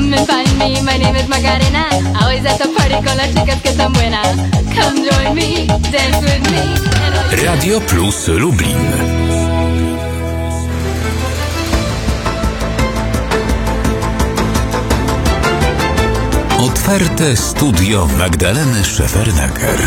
Come and find me, my name is Macarena. Always at the party con las chicas que están buenas. Come join me, dance with me. Radio Plus Lublin. Otwarte studio Magdaleny Szefernaker.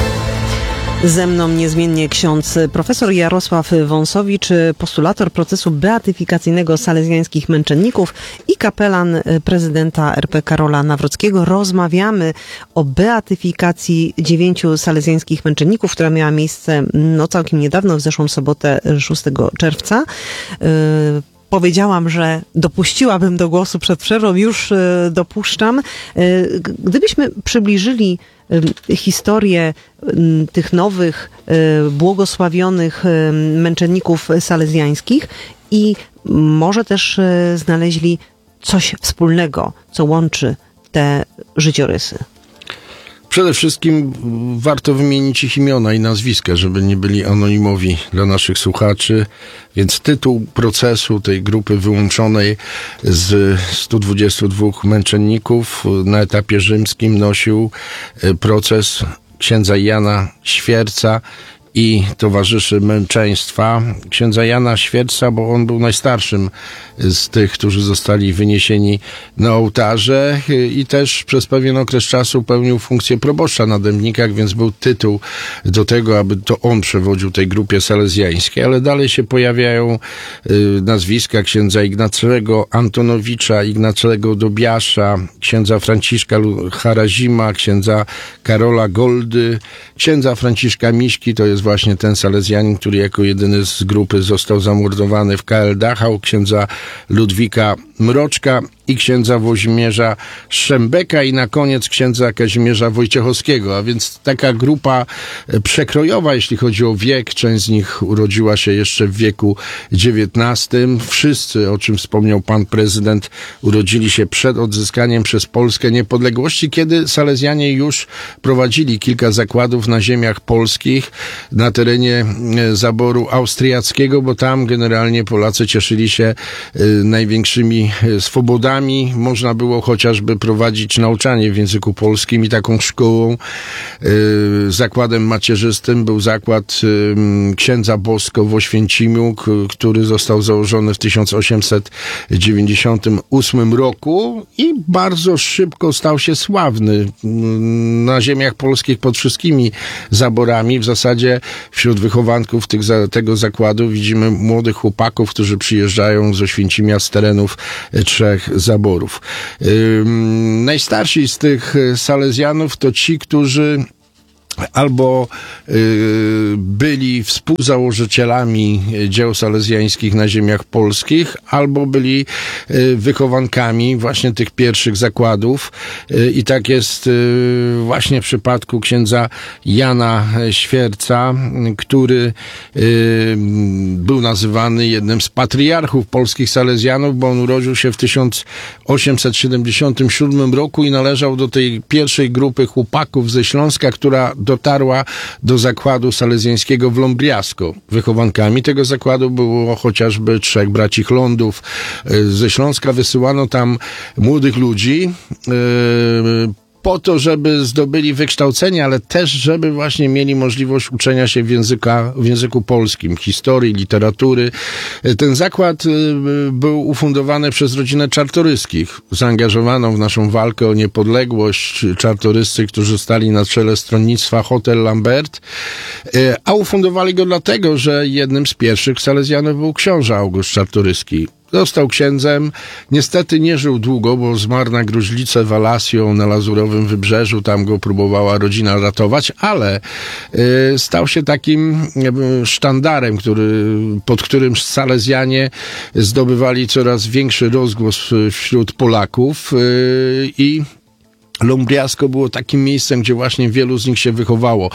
Ze mną niezmiennie ksiądz profesor Jarosław Wąsowicz, postulator procesu beatyfikacyjnego salezjańskich męczenników i kapelan prezydenta RP Karola Nawrockiego. Rozmawiamy o beatyfikacji 9 salezjańskich męczenników, która miała miejsce całkiem niedawno, w zeszłą sobotę 6 czerwca. Powiedziałam, że dopuściłabym do głosu przed przerwą, już dopuszczam. Gdybyśmy przybliżyli historię tych nowych, błogosławionych męczenników salezjańskich i może też znaleźli coś wspólnego, co łączy te życiorysy. Przede wszystkim warto wymienić ich imiona i nazwiska, żeby nie byli anonimowi dla naszych słuchaczy. Więc tytuł procesu tej grupy wyłączonej z 122 męczenników na etapie rzymskim nosił proces księdza Jana Świerca i towarzyszy męczeństwa. Księdza Jana Świerca, bo on był najstarszym z tych, którzy zostali wyniesieni na ołtarze i też przez pewien okres czasu pełnił funkcję proboszcza na Dębnikach, więc był tytuł do tego, aby to on przewodził tej grupie salezjańskiej, ale dalej się pojawiają nazwiska księdza Ignacego Antonowicza, Ignacego Dobiasza, księdza Franciszka Harazima, księdza Karola Goldy, księdza Franciszka Miśki, to jest właśnie ten salezjanin, który jako jedyny z grupy został zamordowany w KL Dachau, księdza Ludwika Mroczka i księdza Włodzimierza Szembeka i na koniec księdza Kazimierza Wojciechowskiego, a więc taka grupa przekrojowa, jeśli chodzi o wiek. Część z nich urodziła się jeszcze w wieku XIX. Wszyscy, o czym wspomniał pan prezydent, urodzili się przed odzyskaniem przez Polskę niepodległości, kiedy salezjanie już prowadzili kilka zakładów na ziemiach polskich, na terenie zaboru austriackiego, bo tam generalnie Polacy cieszyli się największymi swobodami. Można było chociażby prowadzić nauczanie w języku polskim i taką szkołą, zakładem macierzystym był zakład księdza Bosko w Oświęcimiu, który został założony w 1898 roku i bardzo szybko stał się sławny na ziemiach polskich pod wszystkimi zaborami. W zasadzie wśród wychowanków tego zakładu widzimy młodych chłopaków, którzy przyjeżdżają z Oświęcimia z terenów 3 zaborów. Najstarsi z tych salezjanów to ci, którzy albo byli współzałożycielami dzieł salezjańskich na ziemiach polskich, albo byli wychowankami właśnie tych pierwszych zakładów. I tak jest właśnie w przypadku księdza Jana Świerca, który był nazywany jednym z patriarchów polskich salezjanów, bo on urodził się w 1877 roku i należał do tej pierwszej grupy chłopaków ze Śląska, która dotarła do zakładu salezjańskiego w Ląbriasko. Wychowankami tego zakładu było chociażby 3 braci Chlądów. Ze Śląska wysyłano tam młodych ludzi, po to, żeby zdobyli wykształcenie, ale też, żeby właśnie mieli możliwość uczenia się w języku polskim, historii, literatury. Ten zakład był ufundowany przez rodzinę Czartoryskich, zaangażowaną w naszą walkę o niepodległość. Czartoryscy, którzy stali na czele stronnictwa Hotel Lambert, a ufundowali go dlatego, że jednym z pierwszych salezjanów był książę August Czartoryski. Został księdzem, niestety nie żył długo, bo zmarł na gruźlicę Walasją na Lazurowym Wybrzeżu, tam go próbowała rodzina ratować, ale stał się takim sztandarem, pod którym salezjanie zdobywali coraz większy rozgłos wśród Polaków i Ląbriasko było takim miejscem, gdzie właśnie wielu z nich się wychowało.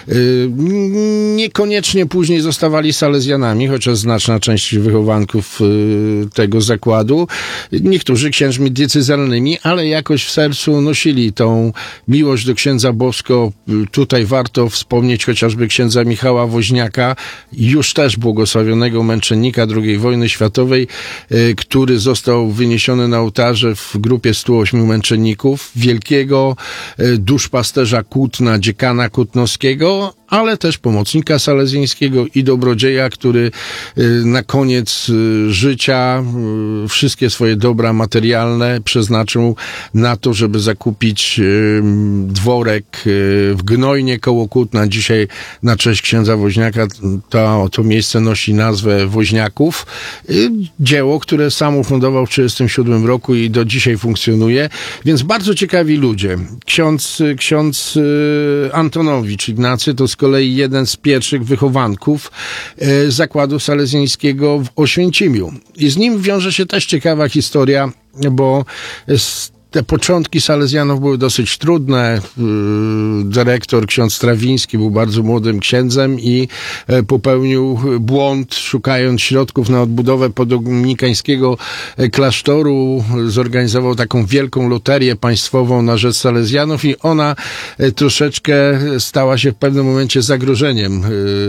Niekoniecznie później zostawali salezjanami, chociaż znaczna część wychowanków tego zakładu. Niektórzy księżmi diecezjalnymi, ale jakoś w sercu nosili tą miłość do księdza Bosko. Tutaj warto wspomnieć chociażby księdza Michała Woźniaka, już też błogosławionego męczennika II wojny światowej, który został wyniesiony na ołtarze w grupie 108 męczenników, wielkiego duszpasterza Kutna, dziekana kutnowskiego, ale też pomocnika salezjańskiego i dobrodzieja, który na koniec życia wszystkie swoje dobra materialne przeznaczył na to, żeby zakupić dworek w Gnojnie koło Kutna. Dzisiaj na cześć księdza Woźniaka to miejsce nosi nazwę Woźniaków. Dzieło, które sam ufundował w 1937 roku i do dzisiaj funkcjonuje, więc bardzo ciekawi ludzie. Ksiądz Antonowicz Ignacy to z kolei jeden z pierwszych wychowanków zakładu salezjańskiego w Oświęcimiu. I z nim wiąże się też ciekawa historia, bo te początki salezjanów były dosyć trudne. Dyrektor, ksiądz Strawiński, był bardzo młodym księdzem i popełnił błąd, szukając środków na odbudowę podominikańskiego klasztoru. Zorganizował taką wielką loterię państwową na rzecz salezjanów i ona troszeczkę stała się w pewnym momencie zagrożeniem.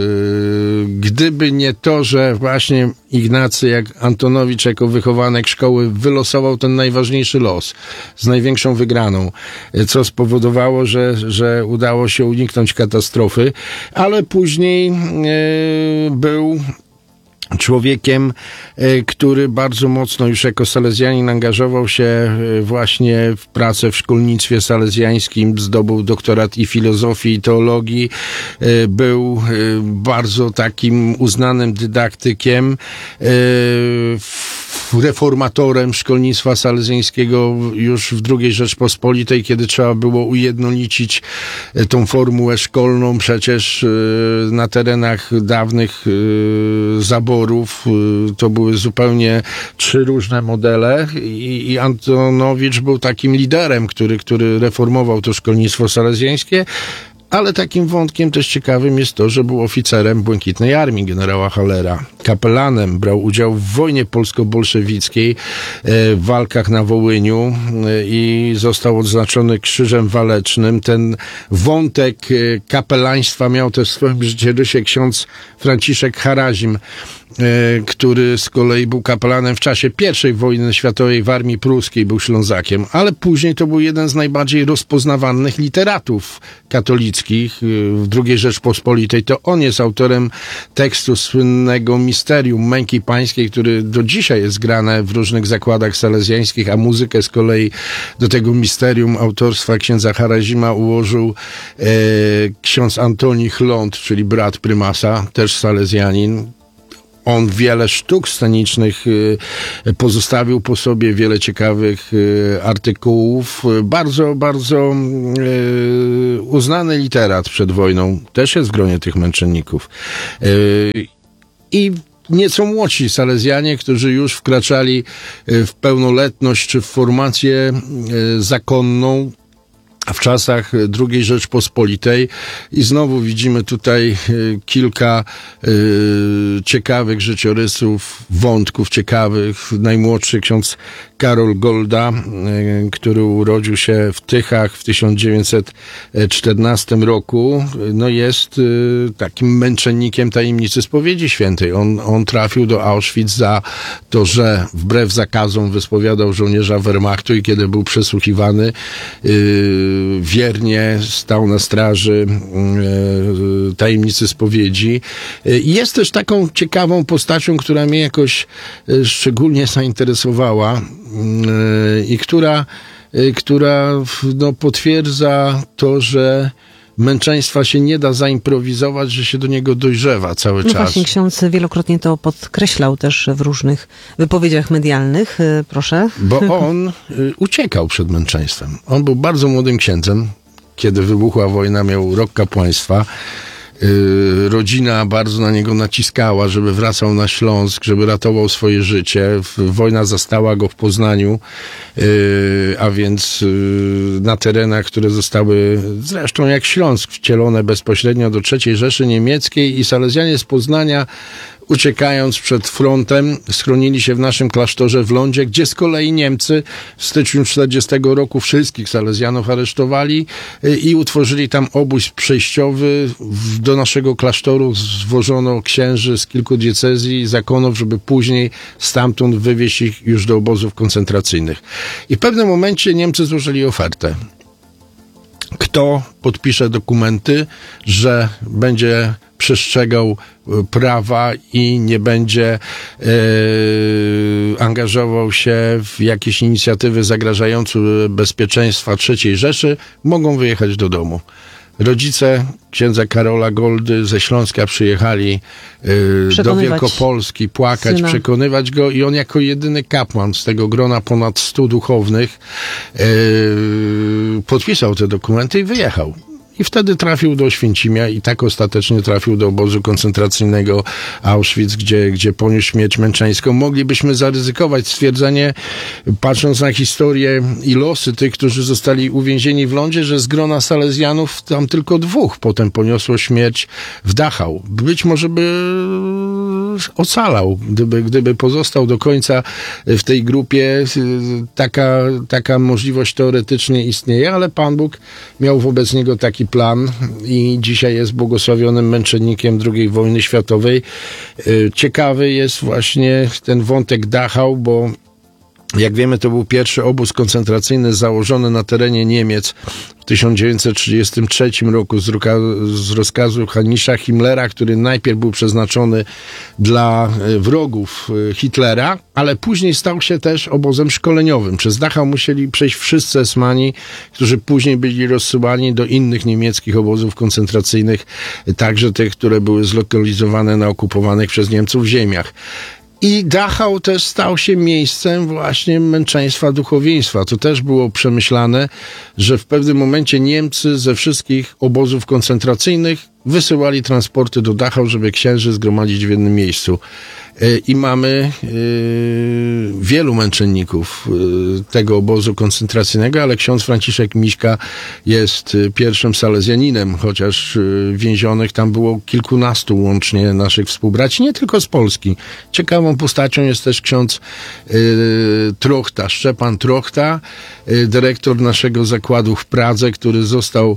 Gdyby nie to, że właśnie Ignacy, jak Antonowicz, jako wychowanek szkoły, wylosował ten najważniejszy los z największą wygraną, co spowodowało, że udało się uniknąć katastrofy, ale później był człowiekiem, który bardzo mocno już jako salezjanin angażował się właśnie w pracę w szkolnictwie salezjańskim, zdobył doktorat i filozofii, i teologii, był bardzo takim uznanym dydaktykiem, reformatorem szkolnictwa salezjańskiego już w II Rzeczpospolitej, kiedy trzeba było ujednolicić tą formułę szkolną. Przecież na terenach dawnych zaborów to były zupełnie 3 różne modele i Antonowicz był takim liderem, który reformował to szkolnictwo salezjańskie. Ale takim wątkiem też ciekawym jest to, że był oficerem Błękitnej Armii generała Hallera, kapelanem, brał udział w wojnie polsko-bolszewickiej, w walkach na Wołyniu i został odznaczony Krzyżem Walecznym. Ten wątek kapelaństwa miał też w swoim życiorysie ksiądz Franciszek Harazim, który z kolei był kapelanem w czasie I wojny światowej w armii pruskiej, był Ślązakiem, ale później to był jeden z najbardziej rozpoznawanych literatów katolickich w II Rzeczpospolitej. To on jest autorem tekstu słynnego Misterium Męki Pańskiej, który do dzisiaj jest grane w różnych zakładach salezjańskich, a muzykę z kolei do tego Misterium autorstwa księdza Harazima ułożył ksiądz Antoni Chląd, czyli brat prymasa, też salezjanin. On wiele sztuk scenicznych pozostawił po sobie, wiele ciekawych artykułów. Bardzo, bardzo uznany literat przed wojną. Też jest w gronie tych męczenników. I nieco młodsi salezjanie, którzy już wkraczali w pełnoletność czy w formację zakonną w czasach II Rzeczpospolitej i znowu widzimy tutaj kilka ciekawych życiorysów, wątków ciekawych. Najmłodszy ksiądz Karol Golda, który urodził się w Tychach w 1914 roku, no jest takim męczennikiem tajemnicy spowiedzi świętej. On trafił do Auschwitz za to, że wbrew zakazom wyspowiadał żołnierza Wehrmachtu i kiedy był przesłuchiwany, wiernie stał na straży tajemnicy spowiedzi. Jest też taką ciekawą postacią, która mnie jakoś szczególnie zainteresowała i która no, potwierdza to, że męczeństwa się nie da zaimprowizować, że się do niego dojrzewa cały czas. Właśnie ksiądz wielokrotnie to podkreślał też w różnych wypowiedziach medialnych. Proszę. Bo on uciekał przed męczeństwem. On był bardzo młodym księdzem. Kiedy wybuchła wojna, miał rok kapłaństwa. Rodzina bardzo na niego naciskała, żeby wracał na Śląsk, żeby ratował swoje życie. Wojna zastała go w Poznaniu, a więc na terenach, które zostały zresztą jak Śląsk wcielone bezpośrednio do III Rzeszy Niemieckiej, i Salezjanie z Poznania, uciekając przed frontem, schronili się w naszym klasztorze w Lądzie, gdzie z kolei Niemcy w styczniu 40 roku wszystkich Salezjanów aresztowali i utworzyli tam obóz przejściowy. Do naszego klasztoru zwożono księży z kilku diecezji i zakonów, żeby później stamtąd wywieźć ich już do obozów koncentracyjnych. I w pewnym momencie Niemcy złożyli ofertę. Kto podpisze dokumenty, że będzie przestrzegał prawa i nie będzie angażował się w jakieś inicjatywy zagrażające bezpieczeństwa III Rzeszy, mogą wyjechać do domu. Rodzice księdza Karola Goldy ze Śląska przyjechali do Wielkopolski płakać, syna, przekonywać go, i on jako jedyny kapłan z tego grona ponad 100 duchownych podpisał te dokumenty i wyjechał. I wtedy trafił do Oświęcimia i tak ostatecznie trafił do obozu koncentracyjnego Auschwitz, gdzie poniósł śmierć męczeńską. Moglibyśmy zaryzykować stwierdzenie, patrząc na historię i losy tych, którzy zostali uwięzieni w Lądzie, że z grona Salezjanów tam tylko 2 potem poniosło śmierć w Dachau. Być może by ocalał, gdyby pozostał do końca w tej grupie. Taka możliwość teoretycznie istnieje, ale Pan Bóg miał wobec niego taki plan i dzisiaj jest błogosławionym męczennikiem II wojny światowej. Ciekawy jest właśnie ten wątek Dachau, bo jak wiemy, to był pierwszy obóz koncentracyjny założony na terenie Niemiec w 1933 roku z rozkazu Heinricha Himmlera, który najpierw był przeznaczony dla wrogów Hitlera, ale później stał się też obozem szkoleniowym. Przez Dachau musieli przejść wszyscy esmani, którzy później byli rozsyłani do innych niemieckich obozów koncentracyjnych, także tych, które były zlokalizowane na okupowanych przez Niemców ziemiach. I Dachau też stał się miejscem właśnie męczeństwa duchowieństwa. To też było przemyślane, że w pewnym momencie Niemcy ze wszystkich obozów koncentracyjnych wysyłali transporty do Dachau, żeby księży zgromadzić w jednym miejscu. I mamy wielu męczenników tego obozu koncentracyjnego, ale ksiądz Franciszek Miśka jest pierwszym salezjaninem, chociaż więzionych tam było kilkunastu łącznie naszych współbraci, nie tylko z Polski. Ciekawą postacią jest też ksiądz Trochta, Szczepan Trochta, dyrektor naszego zakładu w Pradze, który został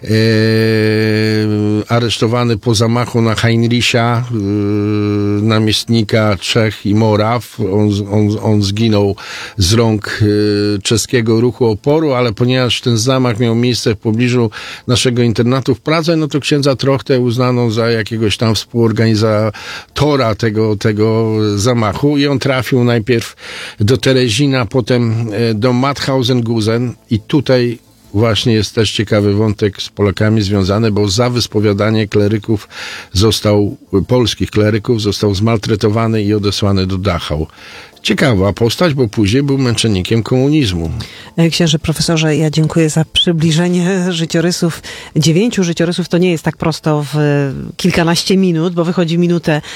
aresztowany po zamachu na Heinricha, namiestnika Czech i Moraw. On zginął z rąk czeskiego ruchu oporu, ale ponieważ ten zamach miał miejsce w pobliżu naszego internatu w Pradze, no to księdza Trochtę uznano za jakiegoś tam współorganizatora tego zamachu i on trafił najpierw do Terezina, potem do Mauthausen-Gusen i tutaj właśnie jest też ciekawy wątek z Polakami związany, bo za wyspowiadanie polskich kleryków został zmaltretowany i odesłany do Dachau. Ciekawa postać, bo później był męczennikiem komunizmu. Księże profesorze, ja dziękuję za przybliżenie życiorysów. 9 życiorysów to nie jest tak prosto w kilkanaście minut, bo wychodzi minutę